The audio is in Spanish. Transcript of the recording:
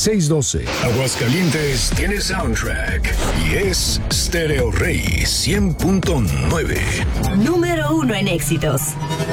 612. Aguascalientes tiene soundtrack y es Stereo Rey 100.9. Número 1 en éxitos.